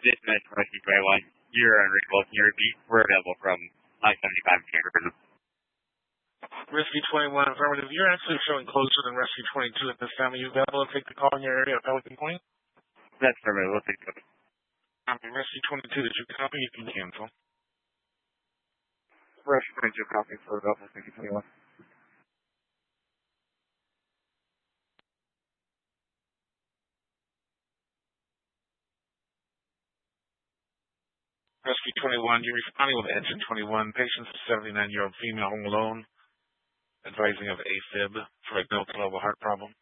This match for Rescue 21. You're on Recall Near Beat. We're available from I-75 Neighborhood. Rescue 21, affirmative. You're actually showing closer than Rescue 22 at this time. Are you available to take the call in your area at Pelican Point? That's affirmative. We'll take it. Rescue 22, did you copy? You can cancel. Rescue 22, copy for available. Rescue 21. Rescue 21, you're responding with Engine 21. Patient's a 79-year-old female home alone, advising of AFib for a global heart problem.